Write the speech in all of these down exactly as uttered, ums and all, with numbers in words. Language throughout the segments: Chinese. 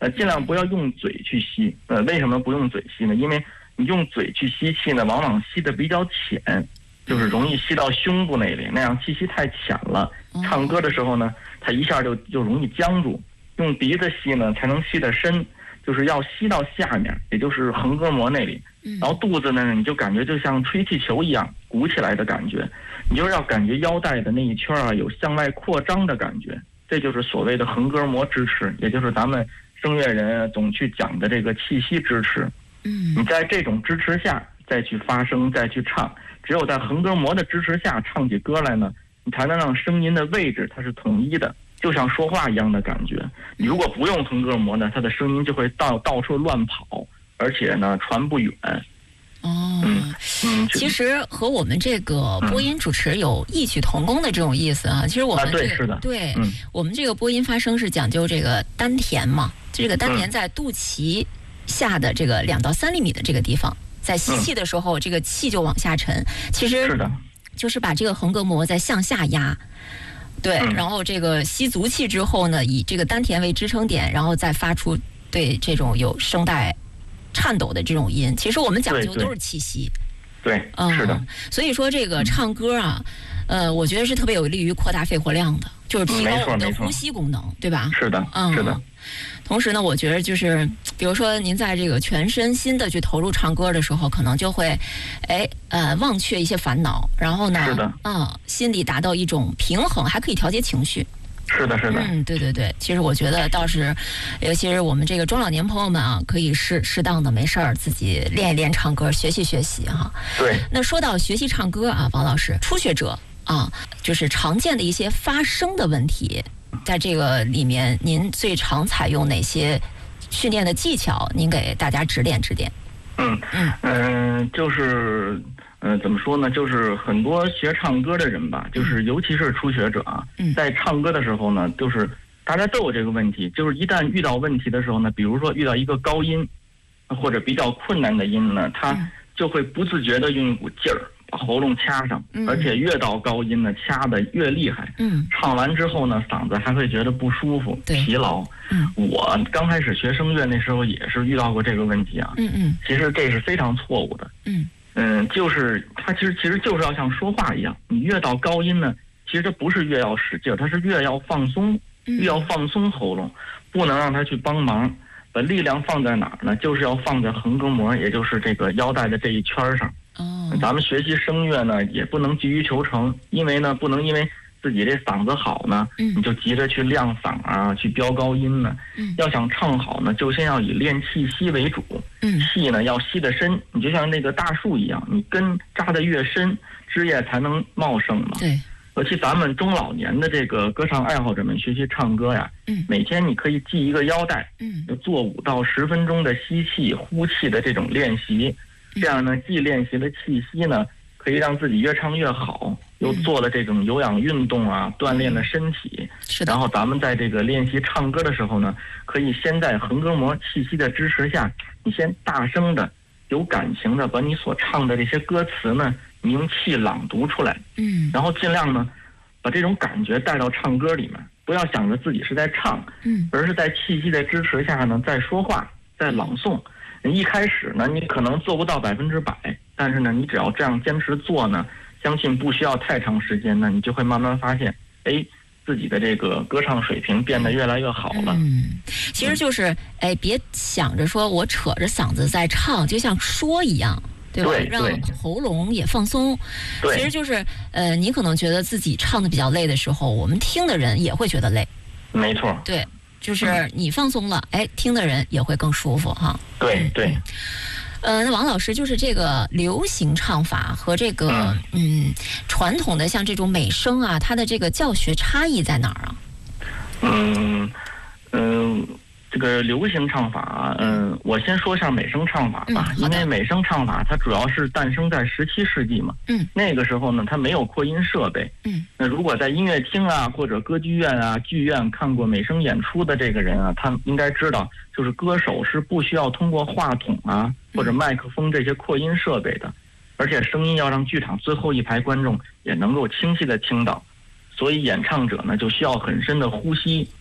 呃，尽量不要用嘴去吸。呃，为什么不用嘴吸呢？因为你用嘴去吸气呢，往往吸的比较浅，就是容易吸到胸部那里，那样气息太浅了。唱歌的时候呢，它一下就就容易僵住。用鼻子吸呢，才能吸得深，就是要吸到下面，也就是横膈膜那里。然后肚子呢，你就感觉就像吹气球一样鼓起来的感觉，你就是要感觉腰带的那一圈啊有向外扩张的感觉，这就是所谓的横膈膜支持，也就是咱们声乐人总去讲的这个气息支持。 嗯， 你在这种支持下再去发声，再去唱，只有在横膈膜的支持下唱起歌来呢，你才能让声音的位置它是统一的，就像说话一样的感觉。你如果不用横膈膜呢，它的声音就会到到处乱跑，而且呢传不远。 哦， 嗯嗯， 其实和我们这个播音主持有异曲同工的这种意思啊。其实我们、这个啊、对是的， 对、 嗯， 我们这个播音发声是讲究这个丹田嘛，这个丹田在肚脐下的这个两到三厘米的这个地方，在吸气的时候，这个气就往下沉。其实是的， 就是把这个横膈膜再向下压。对，然后这个吸足气之后呢，以这个丹田为支撑点，然后再发出对这种有声带颤抖的这种音。其实我们讲究都是气息。 对，对嗯、是的。 所以说这个唱歌啊，呃，我觉得是特别有利于扩大肺活量的，就是提高我们的呼吸功能，对吧？ 是的， 嗯， 是的。 同时呢，我觉得就是，比如说您在这个全身心的去投入唱歌的时候，可能就会，哎，呃，忘却一些烦恼，然后呢， 是的， 嗯，心里达到一种平衡，还可以调节情绪。 是的，是的。 嗯，对对对，其实我觉得倒是，尤其是我们这个中老年朋友们啊，可以适适当的没事儿自己练一练唱歌，学习学习哈。 对。 那说到学习唱歌啊，王老师，初学者啊，就是常见的一些发声的问题。在这个里面，您最常采用哪些训练的技巧？您给大家指点指点。 嗯嗯嗯、呃，就是呃，怎么说呢？就是很多学唱歌的人吧，就是尤其是初学者啊，在唱歌的时候呢，就是大家都有这个问题，就是一旦遇到问题的时候呢，比如说遇到一个高音或者比较困难的音呢，他就会不自觉的用一股劲儿把喉咙掐上，而且越到高音呢，掐得越厉害。嗯，唱完之后呢，嗓子还会觉得不舒服、疲劳。嗯，我刚开始学声乐那时候也是遇到过这个问题啊。嗯嗯，其实这是非常错误的。嗯嗯，就是它其实其实就是要像说话一样，你越到高音呢，其实它不是越要使劲，它是越要放松，越要放松喉咙，不能让它去帮忙。把力量放在哪儿呢？就是要放在横膈膜，也就是这个腰带的这一圈上。哦，咱们学习声乐呢，也不能急于求成，因为呢，不能因为自己这嗓子好呢，嗯，你就急着去亮嗓啊，去飙高音呢。嗯，要想唱好呢，就先要以练气息为主。嗯，气呢要吸得深，你就像那个大树一样，你根扎得越深，枝叶才能茂盛嘛。对。尤其咱们中老年的这个歌唱爱好者们学习唱歌呀，嗯，每天你可以系一个腰带，嗯，就做五到十分钟的吸气、呼气的这种练习，这样呢，既练习了气息呢，可以让自己越唱越好，又做了这种有氧运动啊，锻炼了身体。是的。然后咱们在这个练习唱歌的时候呢，可以先在横膈膜气息的支持下，你先大声的、有感情的把你所唱的这些歌词呢，你用气朗读出来，嗯，然后尽量呢，把这种感觉带到唱歌里面，不要想着自己是在唱，嗯，而是在气息的支持下呢，在说话，在朗诵。一开始呢，你可能做不到百分之百，但是呢，你只要这样坚持做呢，相信不需要太长时间呢，你就会慢慢发现，哎，自己的这个歌唱水平变得越来越好了。 嗯，其实就是，哎，别想着说我扯着嗓子在唱，就像说一样。对吧？ 对， 让喉咙也放松。 对， 其实就是，呃，你可能觉得自己唱的比较累的时候，我们听的人也会觉得累。 没错。 对，就是你放松了，哎，听的人也会更舒服哈。 对对。 呃，那王老师，就是这个流行唱法和这个嗯嗯传统的像这种美声啊，它的这个教学差异在哪儿啊？ 嗯嗯。这个流行唱法，嗯，我先说一下美声唱法吧，因为美声唱法它主要是诞生在十七世纪嘛，嗯，那个时候呢，它没有扩音设备，嗯，那如果在音乐厅啊或者歌剧院啊、剧院看过美声演出的这个人啊，他应该知道，就是歌手是不需要通过话筒啊或者麦克风这些扩音设备的，而且声音要让剧场最后一排观众也能够清晰的听到，所以演唱者呢就需要很深的呼吸。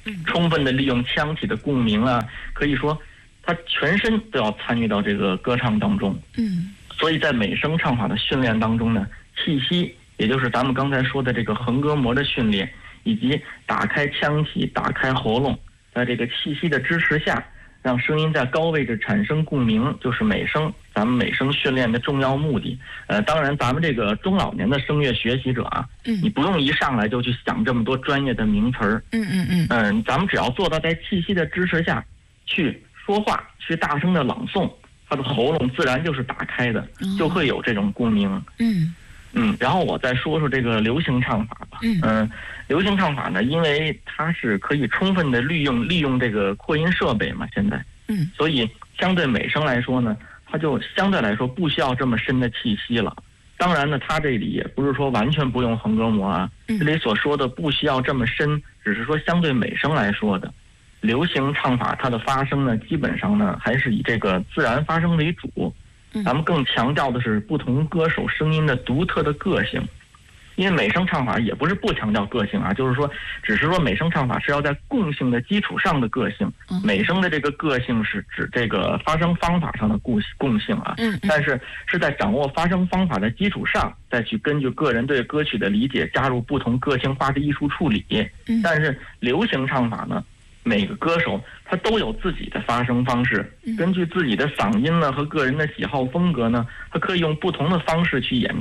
充分的利用腔体的共鸣啊，可以说他全身都要参与到这个歌唱当中。 嗯， 所以在美声唱法的训练当中呢，气息，也就是咱们刚才说的这个横膈膜的训练，以及打开腔体、打开喉咙，在这个气息的支持下，让声音在高位置产生共鸣，就是美声，咱们美声训练的重要目的。呃，当然，咱们这个中老年的声乐学习者啊， 嗯， 你不用一上来就去想这么多专业的名词儿， 嗯嗯嗯， 嗯，咱们只要做到在气息的支持下去说话，去大声的朗诵，他的喉咙自然就是打开的，就会有这种共鸣。 嗯嗯，然后我再说说这个流行唱法吧。 嗯， 呃流行唱法呢，因为它是可以充分的利用利用这个扩音设备嘛，现在， 嗯， 所以相对美声来说呢，它就相对来说不需要这么深的气息了。当然呢，它这里也不是说完全不用横膈膜啊，这里所说的不需要这么深，只是说相对美声来说的。流行唱法它的发声呢，基本上呢还是以这个自然发声为主，咱们更强调的是不同歌手声音的独特的个性。因为美声唱法也不是不强调个性啊，就是说只是说美声唱法是要在共性的基础上的个性，美声的这个个性是指这个发声方法上的共共性啊，但是是在掌握发声方法的基础上，再去根据个人对歌曲的理解加入不同个性化的艺术处理。但是流行唱法呢，每个歌手他都有自己的发声方式，根据自己的嗓音呢和个人的喜好风格呢，他可以用不同的方式去演